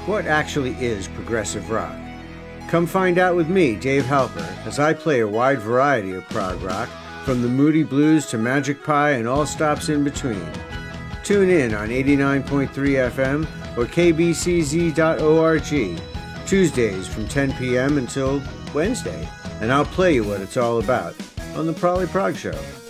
What actually is progressive rock? Come find out with me, Dave Halper, as I play a wide variety of prog rock, from the Moody Blues to Magic Pie and all stops in between. Tune in on 89.3 FM or kbcz.org, Tuesdays from 10 p.m. until Wednesday, and I'll play you what it's all about on the Probably Prog Show.